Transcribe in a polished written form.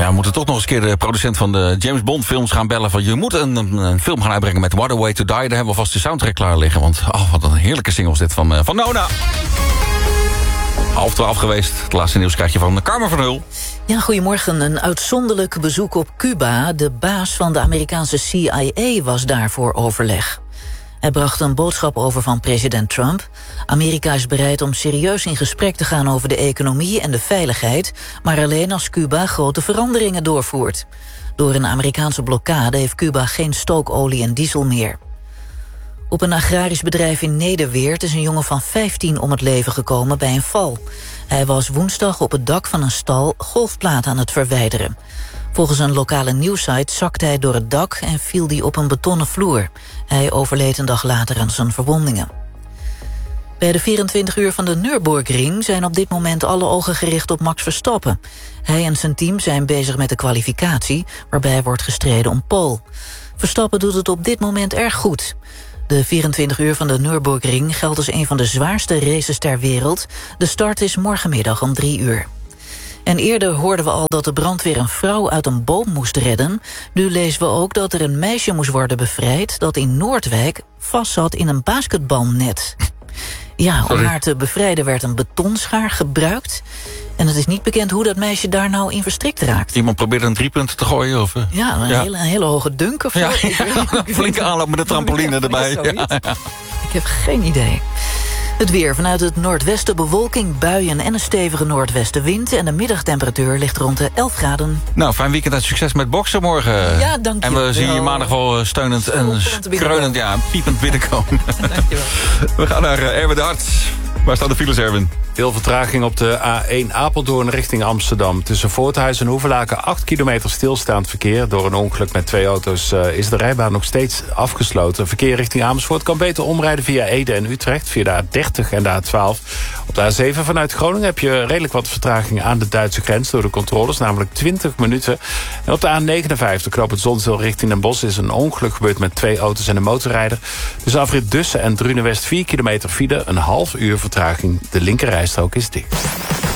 Ja, we moeten toch nog eens een keer de producent van de James Bond films gaan bellen. Van, je moet een film gaan uitbrengen met What a Way to Die. Daar hebben we alvast de soundtrack klaar liggen. Want wat een heerlijke single is dit van Nona. 11:30 geweest. Het laatste nieuwskaartje van Carmen van Hul. Ja, goedemorgen. Een uitzonderlijk bezoek op Cuba. De baas van de Amerikaanse CIA was daar voor overleg. Hij bracht een boodschap over van president Trump. Amerika is bereid om serieus in gesprek te gaan over de economie en de veiligheid, maar alleen als Cuba grote veranderingen doorvoert. Door een Amerikaanse blokkade heeft Cuba geen stookolie en diesel meer. Op een agrarisch bedrijf in Nederweert is een jongen van 15 om het leven gekomen bij een val. Hij was woensdag op het dak van een stal golfplaten aan het verwijderen. Volgens een lokale nieuwssite zakte hij door het dak en viel hij op een betonnen vloer. Hij overleed een dag later aan zijn verwondingen. Bij de 24 uur van de Nürburgring zijn op dit moment alle ogen gericht op Max Verstappen. Hij en zijn team zijn bezig met de kwalificatie, waarbij wordt gestreden om pole. Verstappen doet het op dit moment erg goed. De 24 uur van de Nürburgring geldt als een van de zwaarste races ter wereld. De start is morgenmiddag om 3 uur. En eerder hoorden we al dat de brandweer een vrouw uit een boom moest redden. Nu lezen we ook dat er een meisje moest worden bevrijd dat in Noordwijk vastzat in een basketbalnet. Ja, om haar te bevrijden werd een betonschaar gebruikt. En het is niet bekend hoe dat meisje daar nou in verstrikt raakt. Iemand probeerde een 3 punten te gooien? Of? Ja, een hele hoge dunk of zo. Ja, flinke aanloop met de trampoline erbij. Ja. Ik heb geen idee. Het weer. Vanuit het noordwesten bewolking, buien en een stevige noordwestenwind. En de middagtemperatuur ligt rond de 11 graden. Nou, fijn weekend en succes met boksen morgen. Ja, dank je. En we zien je maandag wel steunend en kreunend, piepend binnenkomen. Dank je wel. We gaan naar Erwin de Hart. Waar staan de files, Erwin? Veel vertraging op de A1 Apeldoorn richting Amsterdam. Tussen Voorthuis en Hoevelaken 8 kilometer stilstaand verkeer. Door een ongeluk met 2 auto's is de rijbaan nog steeds afgesloten. Verkeer richting Amersfoort kan beter omrijden via Ede en Utrecht. Via de A30 en de A12. Op de A7 vanuit Groningen heb je redelijk wat vertraging aan de Duitse grens. Door de controles, namelijk 20 minuten. En op de A59 knooppunt Zonzeel richting Den Bosch is een ongeluk gebeurd met 2 auto's en een motorrijder. Dus afrit Dussen en Drunewest 4 kilometer file. Een half uur vertraging. De linkerrijstrook is dicht.